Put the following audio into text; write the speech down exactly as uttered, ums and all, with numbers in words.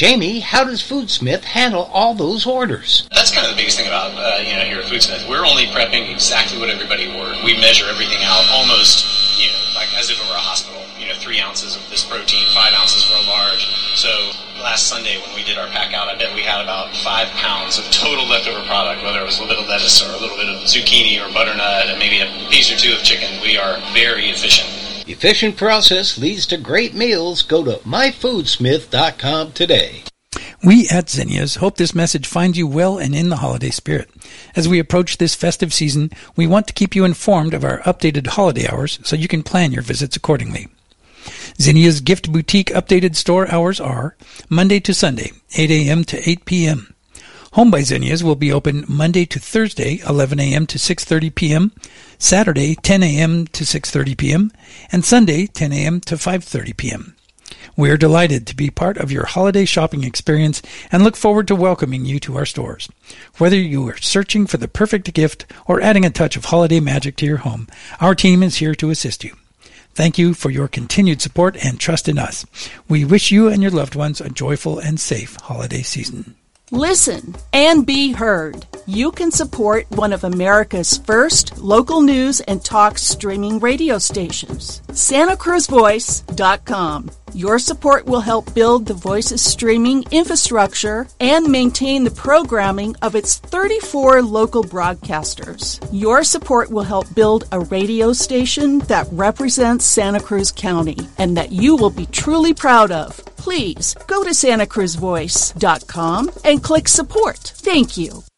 Jamie, how does Foodsmith handle all those orders? That's kind of the biggest thing about, uh, you know, here at Foodsmith. We're only prepping exactly what everybody ordered. We measure everything out almost, you know, like as if it were a hospital. You know, three ounces of this protein, five ounces for a large. So last Sunday when we did our pack out, I bet we had about five pounds of total leftover product, whether it was a little bit of lettuce or a little bit of zucchini or butternut and maybe a piece or two of chicken. We are very efficient. Efficient process leads to great meals. Go to my foodsmith dot com today. We at Zinnias hope this message finds you well and in the holiday spirit. As we approach this festive season, we want to keep you informed of our updated holiday hours so you can plan your visits accordingly. Zinnia's Gift Boutique updated store hours are Monday to Sunday, eight a.m. to eight p.m. Home by Zinnia's will be open Monday to Thursday, eleven a.m. to six thirty p.m., Saturday, ten a.m. to six thirty p.m., and Sunday, ten a.m. to five thirty p.m. We are delighted to be part of your holiday shopping experience and look forward to welcoming you to our stores. Whether you are searching for the perfect gift or adding a touch of holiday magic to your home, our team is here to assist you. Thank you for your continued support and trust in us. We wish you and your loved ones a joyful and safe holiday season. Listen and be heard. You can support one of America's first local news and talk streaming radio stations, Santa Cruz Voice dot com. Your support will help build the Voice's streaming infrastructure and maintain the programming of its thirty-four local broadcasters. Your support will help build a radio station that represents Santa Cruz County and that you will be truly proud of. Please go to Santa Cruz Voice dot com and click support. Thank you.